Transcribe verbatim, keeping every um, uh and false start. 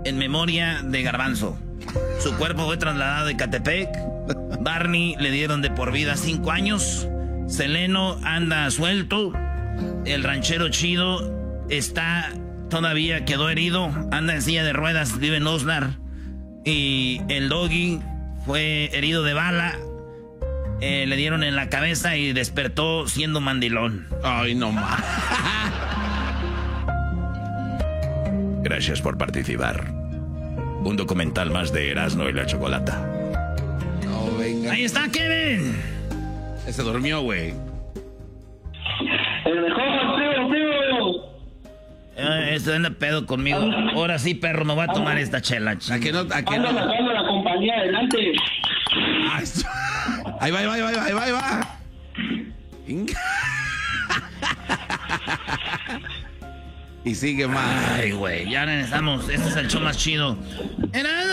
en memoria de Garbanzo. Su cuerpo fue trasladado de Catepec. Barney le dieron de por vida cinco años. Seleno anda suelto. El ranchero chido está, todavía quedó herido. Anda en silla de ruedas, vive en Osnar. Y el Doggy fue herido de bala. Eh, le dieron en la cabeza y despertó siendo mandilón. Ay, no más. Gracias por participar. Un documental más de Erasmo y la Chocolata. No, venga. Ahí está Kevin. Se durmió, güey. El mejor, tío, tío. Eh, esto anda pedo conmigo. Ahora sí, perro, me voy a tomar esta chela. ¿A que no? ¿A que Anda no? sacando la compañía adelante. Ah, esto- Ahí va, ahí va, ahí va, ahí va, ahí va. Inga. Y sigue más. Ay, güey, ya regresamos. Este es el show más chido. Era